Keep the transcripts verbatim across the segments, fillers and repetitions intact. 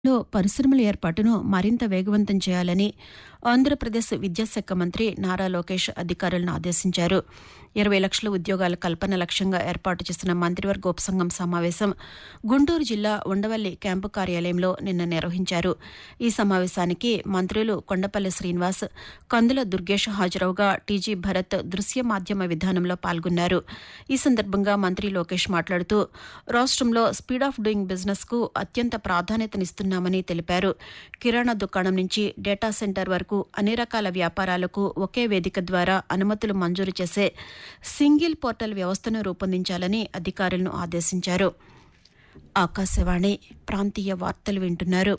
లో పరిశ్రమల ఏర్పాటును మరింత వేగవంతం చేయాలని ఆంధ్రప్రదేశ్ విద్యాశాఖ మంత్రి నారా లోకేష్ అధికారులను ఆదేశించారు. ఇరవై లక్షల ఉద్యోగాల కల్పన లక్ష్యంగా ఏర్పాటు చేసిన మంత్రివర్గ ఉపసంఘం సమావేశం గుంటూరు జిల్లా ఉండవల్లి క్యాంపు కార్యాలయంలో నిన్న నిర్వహించారు. ఈ సమావేశానికి మంత్రులు కొండపల్లి శ్రీనివాస్, కందుల దుర్గేష్ హాజరవగా టీజీ భరత్ దృశ్య మాధ్యమ విధానంలో పాల్గొన్నారు. ఈ సందర్భంగా మంత్రి లోకేష్ మాట్లాడుతూ రాష్ట్రంలో స్పీడ్ ఆఫ్ డూయింగ్ బిజినెస్ కు అత్యంత ప్రాధాన్యతనిస్తున్నామని తెలిపారు. కిరాణా దుకాణం నుంచి డేటా సెంటర్ వరకు అన్ని రకాల వ్యాపారాలకు ఒకే వేదిక ద్వారా అనుమతులు మంజూరు చేసే సింగిల్ పోర్టల్ వ్యవస్థను రూపొందించాలని అధికారులను ఆదేశించారు. ఆకాశవాణి ప్రాంతీయ వార్తలు వింటున్నారు.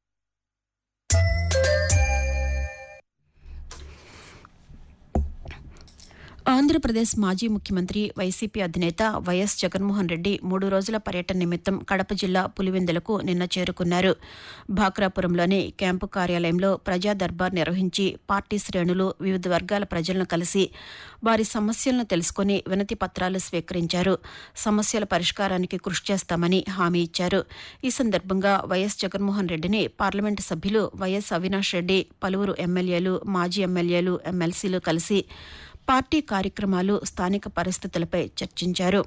ఆంధ్రప్రదేశ్ మాజీ ముఖ్యమంత్రి వైసీపీ అధినేత వైఎస్ జగన్మోహన్ రెడ్డి మూడు రోజుల పర్యటన నిమిత్తం కడప జిల్లా పులివెందులకు నిన్న చేరుకున్నారు. భాక్రాపురంలోని క్యాంపు కార్యాలయంలో ప్రజా దర్బార్ నిర్వహించి పార్టీ శ్రేణులు, వివిధ వర్గాల ప్రజలను కలిసి వారి సమస్యలను తెలుసుకుని వినతి పత్రాలు స్వీకరించారు. సమస్యల పరిష్కారానికి కృషి చేస్తామని హామీ ఇచ్చారు. ఈ సందర్భంగా వైఎస్ జగన్మోహన్ రెడ్డిని పార్లమెంటు సభ్యులు వైఎస్ అవినాష్ రెడ్డి, పలువురు ఎమ్మెల్యేలు, మాజీ ఎమ్మెల్యేలు, ఎమ్మెల్సీలు కలిసి పార్టీ కార్యక్రమాలు, స్థానిక పరిస్థితులపై చర్చించారు.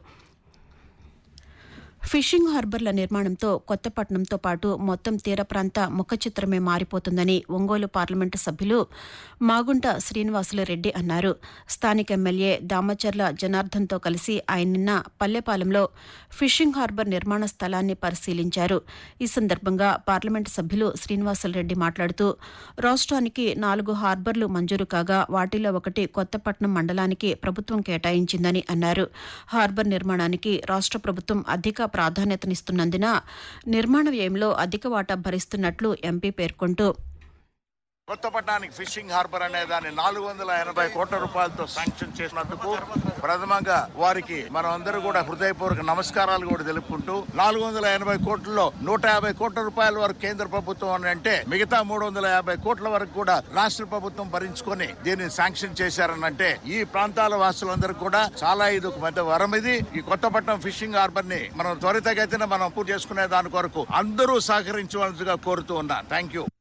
ఫిషింగ్ హార్బర్ల నిర్మాణంతో కొత్తపట్నంతో పాటు మొత్తం తీర ప్రాంత ముఖ చిత్రమే మారిపోతుందని ఒంగోలు పార్లమెంటు సభ్యులు మాగుంట శ్రీనివాసులు రెడ్డి అన్నారు. స్థానిక ఎమ్మెల్యే దామచర్ల జనార్దన్తో కలిసి ఆయన నిన్న పల్లెపాలెంలో ఫిషింగ్ హార్బర్ నిర్మాణ స్థలాన్ని పరిశీలించారు. ఈ సందర్భంగా పార్లమెంటు సభ్యులు శ్రీనివాసులు రెడ్డి మాట్లాడుతూ రాష్ట్రానికి నాలుగు హార్బర్లు మంజూరు కాగా వాటిలో ఒకటి కొత్తపట్నం మండలానికి ప్రభుత్వం కేటాయించిందని అన్నారు. హార్బర్ నిర్మాణానికి రాష్ట్ర ప్రభుత్వం అధిక ప్రాధాన్యతనిస్తున్నందున నిర్మాణ వ్యయంలో అధిక వాటా భరిస్తున్నట్లు ఎంపీ పేర్కొంటూ కొత్తపట్నానికి ఫిషింగ్ హార్బర్ అనే దాన్ని నాలుగు వందల ఎనభై కోట్ల రూపాయలతో శాంక్షన్ చేసినందుకు ప్రథమంగా వారికి మనం అందరూ కూడా హృదయపూర్వక నమస్కారాలు కూడా తెలుపుకుంటూ నాలుగు వందల ఎనభై కోట్లలో నూట యాభై కోట్ల రూపాయల వరకు కేంద్ర ప్రభుత్వం అని అంటే మిగతా మూడు వందల యాభై కోట్ల వరకు కూడా రాష్ట్ర ప్రభుత్వం భరించుకొని దీన్ని శాంక్షన్ చేశారనంటే ఈ ప్రాంతాల వాసులందరూ కూడా చాలా ఇది ఒక పెద్ద వరం. ఇది ఈ కొత్తపట్నం ఫిషింగ్ హార్బర్ ని మనం త్వరితగతిన మనం పూర్తి చేసుకునే దాని కొరకు అందరూ సహకరించవలసిగా కోరుతూ ఉన్నా. Thank you.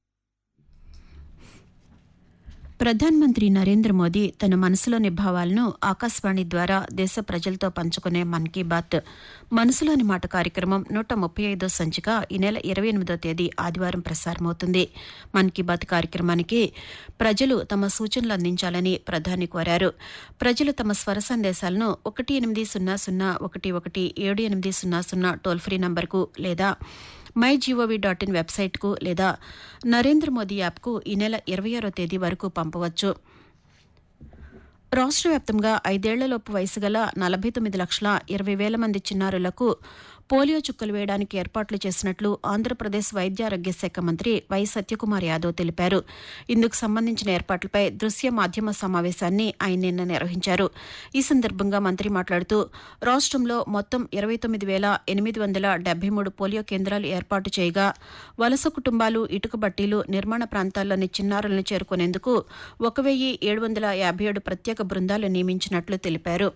ప్రధానమంత్రి నరేంద్ర మోదీ తన మనసులోని భావాలను ఆకాశవాణి ద్వారా దేశ ప్రజలతో పంచుకునే మన్ కీ బాత్ మనసులోని మాట కార్యక్రమం నూట ముప్పై ఐదో సంచిక ఈ నెల ఇరవై ఎనిమిదో తేదీ ఆదివారం ప్రసారమవుతుంది. మన్ కీ బాత్ కార్యక్రమానికి ప్రజలు తమ సూచనలు అందించాలని ప్రధాని కోరారు. ప్రజలు తమ స్వర సందేశాలను ఒకటి ఎనిమిది సున్నా సున్నా ఒకటి ఒకటి ఏడు ఎనిమిది సున్నా సున్నా టోల్ ఫ్రీ నంబర్కు లేదా మై జీఓవీ డాట్ ఇన్ వెబ్సైట్కు లేదా నరేంద్ర మోదీ యాప్కు ఈ నెల ఇరవై ఆరో తేదీ వరకు పంపవచ్చు. రాష్ట్ర వ్యాప్తంగా ఐదేళ్లలోపు వయసు గల నలభై తొమ్మిది లక్షల ఇరవై వేల మంది చిన్నారులకు పోలియో చుక్కలు వేయడానికి ఏర్పాట్లు చేసినట్లు ఆంధ్రప్రదేశ్ వైద్య ఆరోగ్య శాఖ మంత్రి వై సత్యకుమార్ యాదవ్ తెలిపారు. ఇందుకు సంబంధించిన ఏర్పాట్లపై దృశ్య మాధ్యమ సమావేశాన్ని ఆయన నిన్న నిర్వహించారు. ఈ సందర్భంగా మంత్రి మాట్లాడుతూ రాష్ట్రంలో మొత్తం ఇరవై తొమ్మిది వేల ఎనిమిది వందల డెబ్బై మూడు పోలియో కేంద్రాలు ఏర్పాటు చేయగా వలస కుటుంబాలు, ఇటుక బట్టీలు, నిర్మాణ ప్రాంతాల్లోని చిన్నారులను చేరుకునేందుకు ఒక వెయ్యి ఏడు వందల యాభై ఏడు ప్రత్యేక బృందాలు నియమించినట్లు తెలిపారు.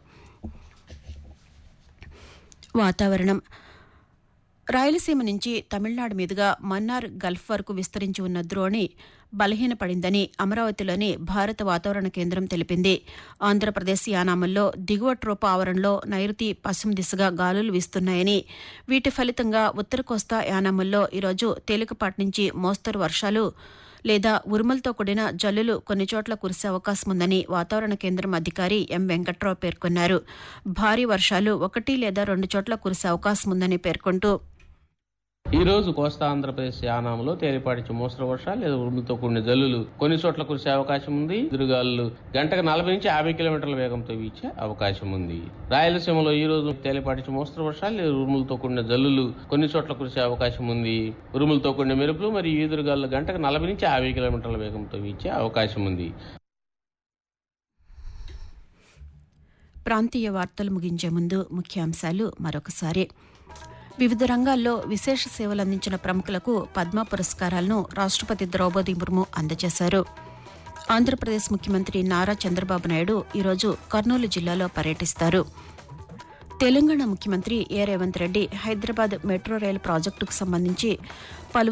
వాతావరణం. రాయలసీమ నుంచి తమిళనాడు మీదుగా మన్నార్ గల్ఫ్ వరకు విస్తరించి ఉన్న ద్రోణి బలహీనపడిందని అమరావతిలోని భారత వాతావరణ కేంద్రం తెలిపింది. ఆంధ్రప్రదేశ్ యానాముల్లో దిగువ ట్రోపా ఆవరణలో నైరుతి పశ్చిమ దిశగా గాలులు వీస్తున్నాయని, వీటి ఫలితంగా ఉత్తర కోస్తా యానాముల్లో ఈరోజు తేలికపాటి నుంచి మోస్తరు వర్షాలు లేదా ఉరుములతో కూడిన జల్లులు కొన్ని చోట్ల కురిసే అవకాశం ఉందని వాతావరణ కేంద్రం అధికారి ఎం వెంకట్రావు పేర్కొన్నారు. భారీ వర్షాలు ఒకటి లేదా రెండు చోట్ల కురిసే అవకాశం ఉందని పేర్కొంటూ ఈ రోజు కోస్తా ఆంధ్రప్రదేశ్ యానాంలో తేలిపాటి మోస్తరు వర్షాలు లేదా ఉరుములతో కూడిన జల్లులు కొన్ని చోట్ల కురిసే అవకాశం ఉంది. ఎదురుగాలు గంటకు నలభై నుంచి యాభై కిలోమీటర్ల వేగంతో వీచే అవకాశం ఉంది. రాయలసీమలో ఈ రోజు తేలిపాటి మోస్తరు వర్షాలు లేదా ఉరుములతో కూడిన జల్లులు కొన్ని చోట్ల కురిసే అవకాశం ఉంది. ఉరుములతో కూడిన మెరుపులు మరియు ఈదురుగాలు గంటకు నలభై నుంచి యాభై కిలోమీటర్ల వేగంతో వీచే అవకాశం ఉంది. ప్రాంతీయ వార్తలు ముగించే ముందు ముఖ్యాంశాలు మరొకసారి. వివిధ రంగాల్లో విశేష సేవలు అందించిన ప్రముఖులకు పద్మ పురస్కారాలను రాష్ట్రపతి ద్రౌపది ముర్ము అందజేశారు. ఆంధ్రప్రదేశ్ ముఖ్యమంత్రి నారా చంద్రబాబు నాయుడు ఈరోజు కర్నూలు జిల్లాలో పర్యటిస్తారు. తెలంగాణ ముఖ్యమంత్రి ఏ రేవంత్ రెడ్డి హైదరాబాద్ మెట్రో రైలు ప్రాజెక్టుకు సంబంధించి పలు